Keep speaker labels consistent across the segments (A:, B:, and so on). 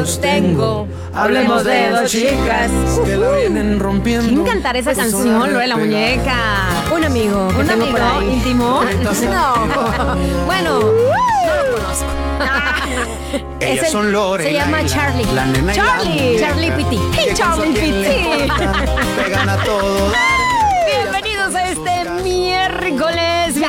A: los tengo. Hablemos de dos chicas que la vienen rompiendo.
B: ¿Quién cantará esa canción, Lore la Muñeca?
C: Un amigo que tengo por ahí.
B: ¿Íntimo?
C: No. Bueno, no lo conozco.
A: Ellas son Lore.
C: Se llama Charlie.
A: La nena y la muñeca.
C: Charlie Pitti.
B: Hey, Charlie Pitti.
A: Pegan a todo.
B: Bienvenidos a este miércoles.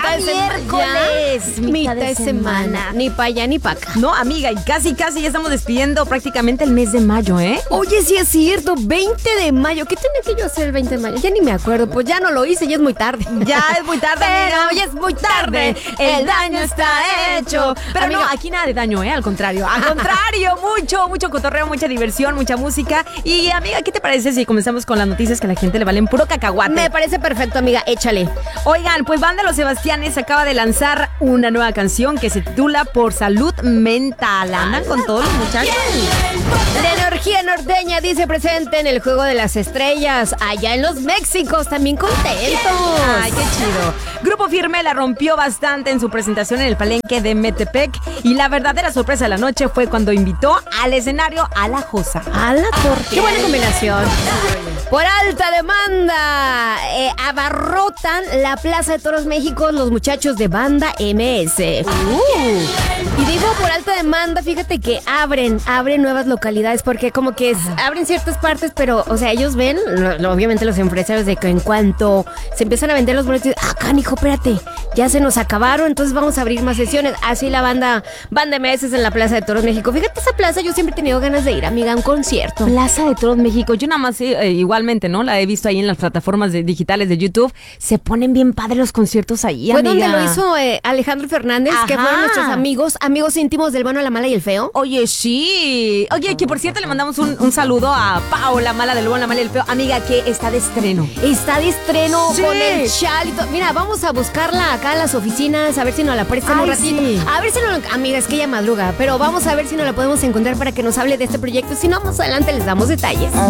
C: Mitad de semana. Ni pa' allá ni pa' acá.
B: No, amiga, y casi ya estamos despidiendo prácticamente el mes de mayo, ¿eh?
C: Oye, sí es cierto, 20 de mayo. ¿Qué tenía que yo hacer el 20 de mayo? Ya ni me acuerdo, pues ya no lo hice, ya es muy tarde.
B: Ya es muy tarde,
C: Pero
B: amiga.
C: ya es muy tarde, el daño está hecho.
B: Pero
C: Amiga,
B: no, aquí nada de daño, ¿eh? Al contrario, mucho cotorreo, mucha diversión, mucha música. Y, amiga, ¿qué te parece si comenzamos con las noticias que a la gente le valen puro cacahuate?
C: me parece perfecto, amiga, échale.
B: Oigan, pues Banda Los Sebastianes acaba de lanzar una nueva canción que se titula Por Salud Mental. Andan con todos los muchachos.
C: La energía norteña dice presente en el Juego de las Estrellas. Allá en los Méxicos, también contentos.
B: Ay, qué chido. Grupo Firme la rompió bastante en su presentación en el Palenque de Metepec. Y la verdadera sorpresa de la noche fue cuando invitó al escenario a La Josa.
C: A la torta. Qué buena combinación. Por alta demanda, abarrotan la Plaza de Toros México los muchachos de Banda MS. Y digo por alta demanda, fíjate que abren nuevas localidades porque como que abren ciertas partes, pero, o sea, ellos ven, obviamente los empresarios, de que en cuanto se empiezan a vender los boletos, canijo, espérate, ya se nos acabaron, entonces vamos a abrir más sesiones. Así la Banda MS en la Plaza de Toros México. Fíjate, esa plaza yo siempre he tenido ganas de ir, amiga, a un concierto.
B: Plaza de Toros México. Yo nada más, igualmente, ¿no? La he visto ahí en las plataformas digitales de YouTube. Se ponen bien padres los conciertos ahí,
C: Fue
B: amiga.
C: donde lo hizo Alejandro Fernández, que
B: Ajá.
C: fueron nuestros amigos íntimos del Bueno, la Mala y el Feo.
B: Oye, sí. Oye, que por cierto le mandamos un saludo a Pau, la mala del Bueno, la Mala y el Feo. Amiga, que está de estreno.
C: Está de estreno
B: Sí.
C: con el chal y todo. Mira, vamos a buscarla acá en las oficinas, a ver si nos la prestan un
B: Ay,
C: ratito.
B: sí.
C: A ver si amiga, es que ella madruga, pero vamos a ver si nos la podemos encontrar para que nos hable de este proyecto. Si no, más adelante les damos detalles.